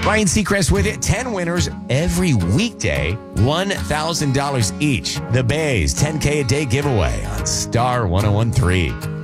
Ryan Seacrest with it. 10 winners every weekday, $1,000 each. The Bays 10K a day giveaway on Star 1013.